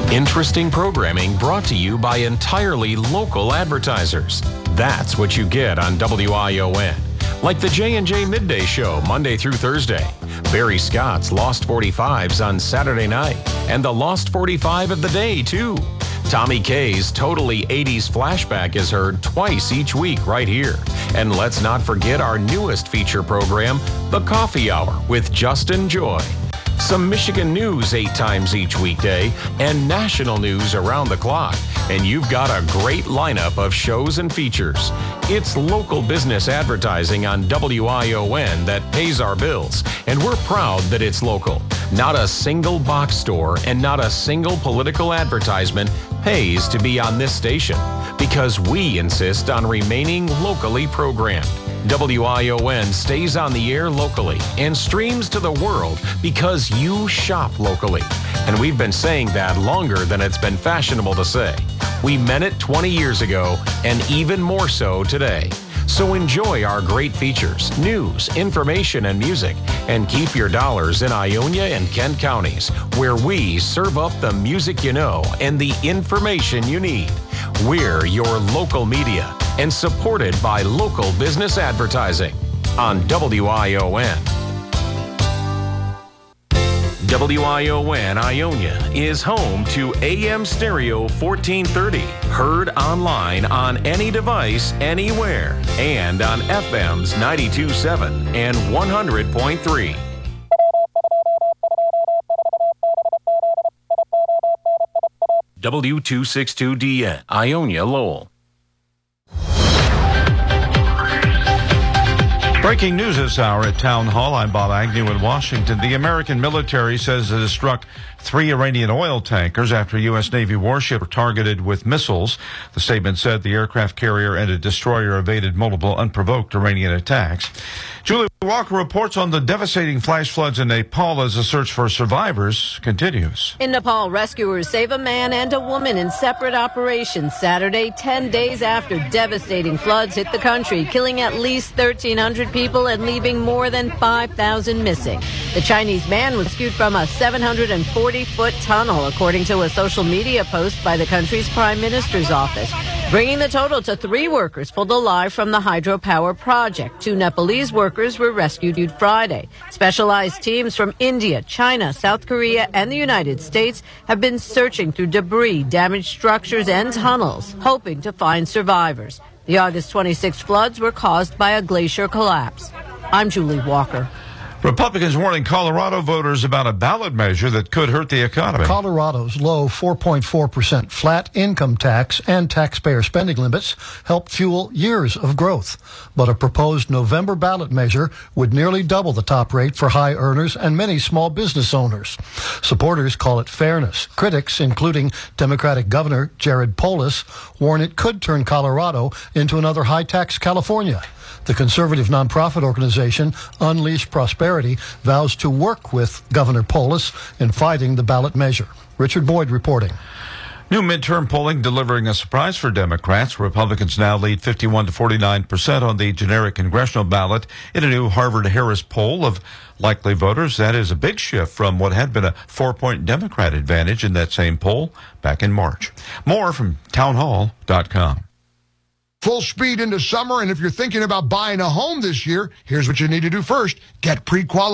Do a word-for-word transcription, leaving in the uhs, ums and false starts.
Interesting programming brought to you by entirely local advertisers. That's what you get on W I O N. Like the J and J Midday Show, Monday through Thursday. Barry Scott's Lost forty-fives on Saturday night. And the Lost forty-five of the day, too. Tommy K's Totally eighties Flashback is heard twice each week right here. And let's not forget our newest feature program, The Coffee Hour with Justin Joy. Some Michigan news eight times each weekday and national news around the clock. And you've got a great lineup of shows and features. It's local business advertising on W I O N that pays our bills. And we're proud that it's local. Not a single box store and not a single political advertisement pays to be on this station because we insist on remaining locally programmed. W I O N stays on the air locally and streams to the world because you shop locally. And we've been saying that longer than it's been fashionable to say. We meant it twenty years ago and even more so today. So enjoy our great features, news, information, and music, and keep your dollars in Ionia and Kent counties, where we serve up the music you know and the information you need. We're your local media and supported by local business advertising on W I O N. W I O N Ionia is home to A M Stereo fourteen thirty, heard online on any device, anywhere, and on F M's ninety-two point seven and one hundred point three. W two sixty-two D N, Ionia, Lowell. Breaking news this hour at Town Hall. I'm Bob Agnew in Washington. The American military says it has struck three Iranian oil tankers after a U S. Navy warship were targeted with missiles. The statement said the aircraft carrier and a destroyer evaded multiple unprovoked Iranian attacks. Julie Walker reports on the devastating flash floods in Nepal as the search for survivors continues. In Nepal, rescuers save a man and a woman in separate operations Saturday, ten days after devastating floods hit the country, killing at least thirteen hundred people and leaving more than five thousand missing. The Chinese man was rescued from a seven hundred forty foot tunnel, according to a social media post by the country's prime minister's office, bringing the total to three workers pulled alive from the hydropower project. Two Nepalese workers were rescued Friday. Specialized teams from India, China, South Korea, and the United States have been searching through debris, damaged structures, and tunnels, hoping to find survivors. The August twenty-sixth floods were caused by a glacier collapse. I'm Julie Walker. Republicans warning Colorado voters about a ballot measure that could hurt the economy. Colorado's low four point four percent flat income tax and taxpayer spending limits help fuel years of growth. But a proposed November ballot measure would nearly double the top rate for high earners and many small business owners. Supporters call it fairness. Critics, including Democratic Governor Jared Polis, warn it could turn Colorado into another high-tax California. The conservative nonprofit organization Unleash Prosperity vows to work with Governor Polis in fighting the ballot measure. Richard Boyd reporting. New midterm polling delivering a surprise for Democrats. Republicans now lead fifty-one to forty-nine percent on the generic congressional ballot in a new Harvard-Harris poll of likely voters. That is a big shift from what had been a four-point Democrat advantage in that same poll back in March. More from townhall dot com. Full speed into summer, and if you're thinking about buying a home this year, here's what you need to do first. Get pre-qualified.